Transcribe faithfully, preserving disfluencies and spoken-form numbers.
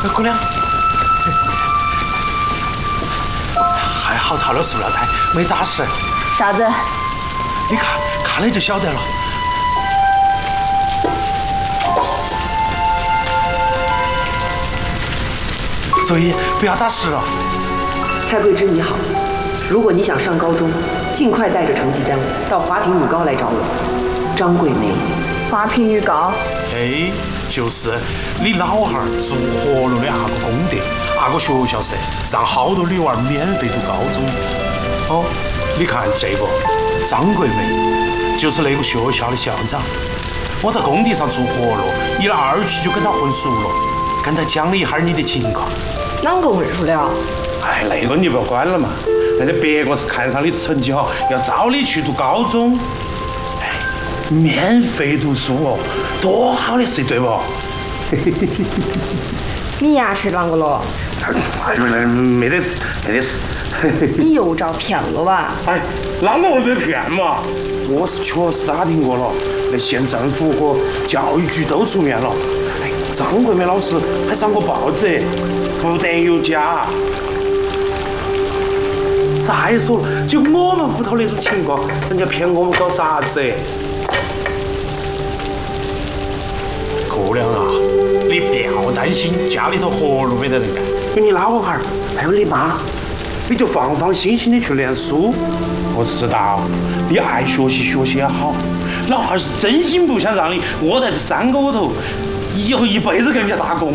姑娘，还好套了塑料袋，没打湿。 啥子？ 你看，看了就晓得了。作业不要打湿了。 蔡桂芝你好，如果你想上高中，尽快带着成绩单到华坪女高来找我。张桂梅。 华坪女高？ 哎，就是你老汉儿做活了的那个功德，那个学校噻，让好多女娃儿免费读高中。哦，你看这个张桂梅，就是那个学校的校长。我在工地上做活了，一来二去就跟他混熟了，跟他讲了一下你的情况。 啷个混熟了？ 哎，那个你不要管了嘛，人家别个是看上你成绩好，要招你去读高中。哎，免费读书哦，多好的事，对不？ 你牙是啷个了？ 哎，没得事，没得事。 你又遭骗了吧？ 哎，啷个会被骗嘛？我是确实打听过了，那县政府和教育局都出面了。哎，张桂梅老师还上过报纸，不得有假。再说了，就我们屋头那种情况，人家骗我们搞啥子？姑娘啊，你不要担心家里头活路没得人干，有你老汉儿，还有你妈，你就放放心心的去念书。我知道你爱学习，学习也好，老汉儿是真心不想让你窝在这三个窝头，以后一辈子给人家打工。